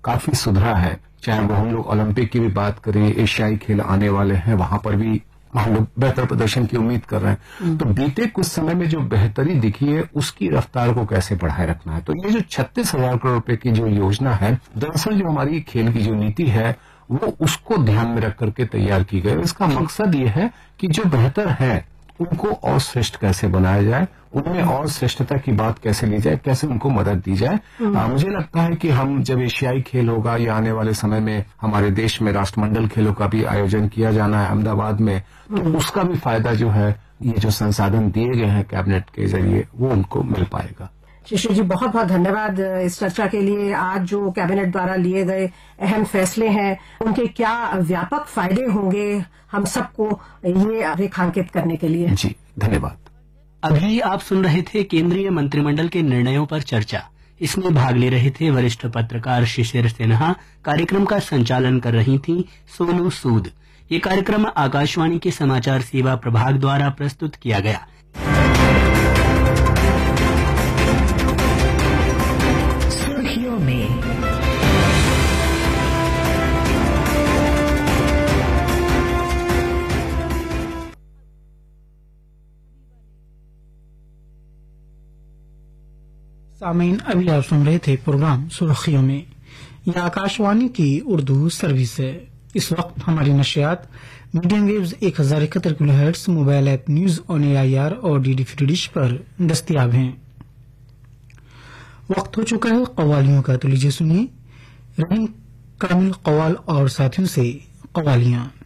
काफी सुधरा है। चाहे वो हम लोग ओलंपिक की भी बात करें, एशियाई खेल आने वाले हैं, वहां पर भी हम लोग बेहतर प्रदर्शन की उम्मीद कर रहे हैं। तो बीते कुछ समय में जो बेहतरी दिखी है उसकी रफ्तार को कैसे बढ़ाए रखना है। तो ये जो 36,000 करोड़ रुपए की जो योजना है, दरअसल जो हमारी खेल की जो नीति है वो उसको ध्यान में रख करके तैयार की गई। इसका मकसद ये है कि जो बेहतर है उनको और श्रेष्ठ कैसे बनाया जाए, उनमें और श्रेष्ठता की बात कैसे ली जाए, कैसे उनको मदद दी जाए। मुझे लगता है कि हम जब एशियाई खेल होगा या आने वाले समय में हमारे देश में राष्ट्रमंडल खेलों का भी आयोजन किया जाना है अहमदाबाद में, तो उसका भी फायदा जो है ये जो संसाधन दिए गए हैं कैबिनेट के जरिए वो उनको मिल पाएगा। शिशिर जी, बहुत बहुत धन्यवाद इस चर्चा के लिए। आज जो कैबिनेट द्वारा लिए गए अहम फैसले हैं उनके क्या व्यापक फायदे होंगे हम सबको ये रेखांकित करने के लिए। जी धन्यवाद। अभी आप सुन रहे थे केंद्रीय मंत्रिमंडल के निर्णयों पर चर्चा। इसमें भाग ले रहे थे वरिष्ठ पत्रकार शिशिर सिन्हा। कार्यक्रम का संचालन कर रही थी सोनू सूद। ये कार्यक्रम आकाशवाणी के समाचार सेवा प्रभाग द्वारा प्रस्तुत किया गया। सुर्खियों में सामीन, अभी आप सुन रहे थे प्रोग्राम सुर्खियों में। यह आकाशवाणी की उर्दू सर्विस है। इस वक्त हमारी नशियात medium waves 1071 kilohertz, mobile app news on AIR और DD फ्री डिश पर दस्तयाब हैं। वक्त हो चुका है कव्वालियों का, तो लीजिए सुनिए रहीम कामिल कव्वाल और साथियों से कव्वालियां।